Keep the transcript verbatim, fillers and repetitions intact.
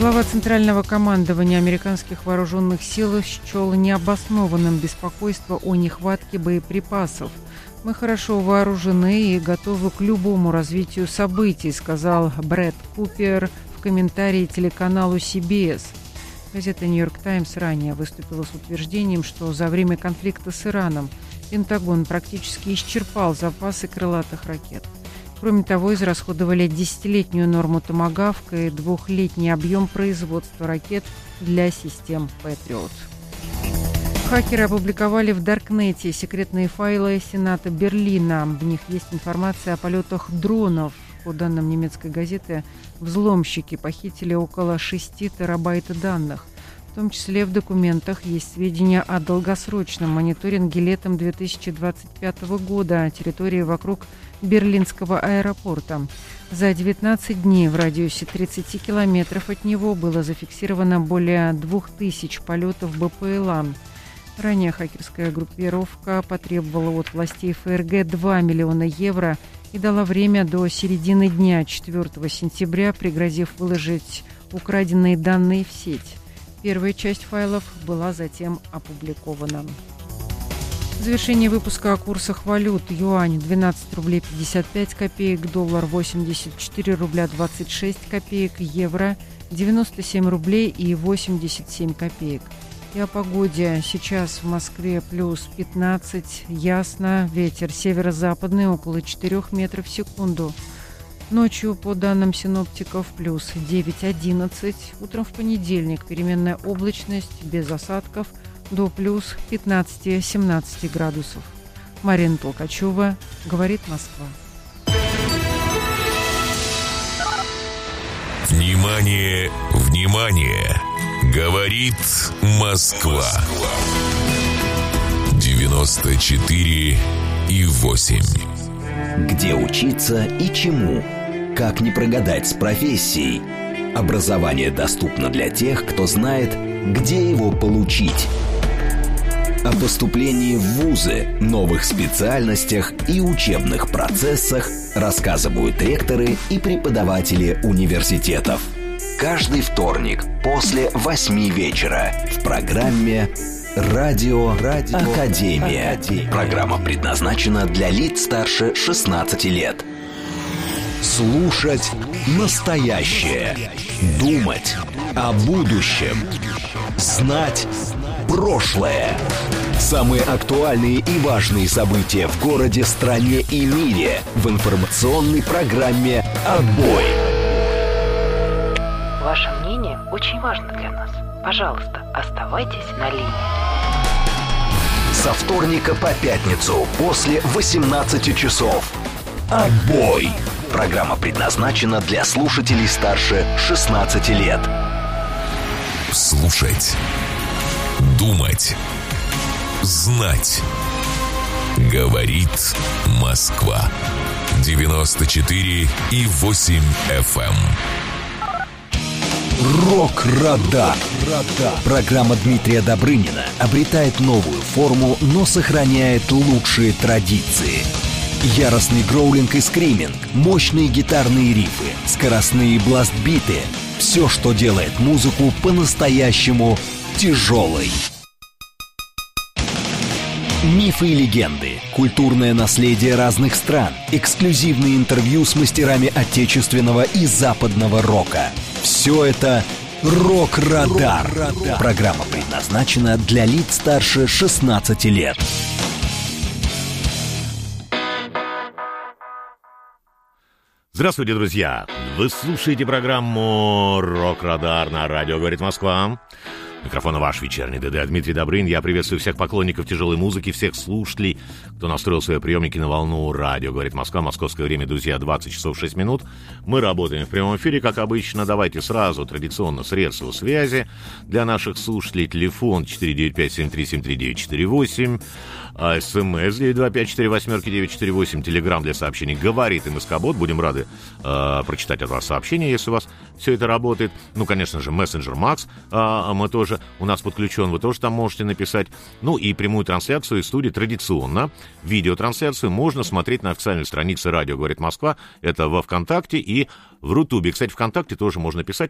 Глава Центрального командования американских вооруженных сил счел необоснованным беспокойство о нехватке боеприпасов. «Мы хорошо вооружены и готовы к любому развитию событий», сказал Брэд Купер в комментарии телеканалу си би эс. Газета «Нью-Йорк Таймс» ранее выступила с утверждением, что за время конфликта с Ираном Пентагон практически исчерпал запасы крылатых ракет. Кроме того, израсходовали десятилетнюю норму «Томагавк» и двухлетний объем производства ракет для систем «Патриот». Хакеры опубликовали в Даркнете секретные файлы Сената Берлина. В них есть информация о полетах дронов. По данным немецкой газеты, взломщики похитили около шести терабайт данных. В том числе в документах есть сведения о долгосрочном мониторинге летом две тысячи двадцать пятого года территории вокруг Берлинского аэропорта. За девятнадцать дней в радиусе тридцати километров от него было зафиксировано более двух тысяч полетов БПЛА. Ранее хакерская группировка потребовала от властей ФРГ два миллиона евро и дала время до середины дня четвёртого сентября, пригрозив выложить украденные данные в сеть. Первая часть файлов была затем опубликована. В завершении выпуска о курсах валют. Юань двенадцать рублей пятьдесят пять копеек, доллар восемьдесят четыре рубля двадцать шесть копеек, евро девяносто семь рублей и восемьдесят семь копеек. И о погоде. Сейчас в Москве плюс пятнадцать, ясно, ветер северо-западный около четырёх метров в секунду. Ночью, по данным синоптиков, плюс девять-одиннадцать. Утром в понедельник переменная облачность без осадков до плюс пятнадцать-семнадцать градусов. Марина Толкачева, говорит Москва. Внимание, внимание! Говорит Москва. девяносто четыре и восемь. Где учиться и чему? Как не прогадать с профессией? Образование доступно для тех, кто знает, где его получить. О поступлении в вузы, новых специальностях и учебных процессах рассказывают ректоры и преподаватели университетов. Каждый вторник после восьми вечера в программе «Радио, Радио Академия». Академия. Программа предназначена для лиц старше шестнадцати лет. Слушать настоящее. Думать о будущем. Знать прошлое. Самые актуальные и важные события в городе, стране и мире в информационной программе «Отбой». Ваше мнение очень важно для нас. Пожалуйста, оставайтесь на линии. Со вторника по пятницу после восемнадцати часов. «Отбой». Программа предназначена для слушателей старше шестнадцати лет. Слушать. Думать. Знать. Говорит Москва. девяносто четыре и восемь эф эм. Рок-Радар. Программа Дмитрия Добрынина обретает новую форму, но сохраняет лучшие традиции. Яростный гроулинг и скриминг, мощные гитарные рифы, скоростные бласт-биты – все, что делает музыку по-настоящему тяжелой. Мифы и легенды, культурное наследие разных стран, эксклюзивные интервью с мастерами отечественного и западного рока. Все это «Рок-Радар». Программа предназначена для лиц старше шестнадцати лет. Здравствуйте, друзья! Вы слушаете программу «Рок-Радар» на радио «Говорит Москва». Микрофон ваш вечерний ДД Дмитрий Добрынин. Я приветствую всех поклонников тяжелой музыки, всех слушателей, кто настроил свои приемники на волну радио «Говорит Москва». Московское время, друзья, двадцать часов шесть минут. Мы работаем в прямом эфире, как обычно. Давайте сразу традиционно средства связи для наших слушателей. Телефон четыре девять пять семь три семь три девять четыре восемь. А СМС девять два пять четыре восемь девять четыре восемь. Телеграм для сообщений «Говорит МСК-бот». Будем рады э, прочитать от вас сообщения, если у вас все это работает. Ну, конечно же, мессенджер Макс э, мы тоже у нас подключен. Вы тоже там можете написать. Ну и прямую трансляцию из студии традиционно. Видеотрансляцию можно смотреть на официальной странице «Радио Говорит Москва». Это во ВКонтакте и в Рутубе. Кстати, ВКонтакте тоже можно писать.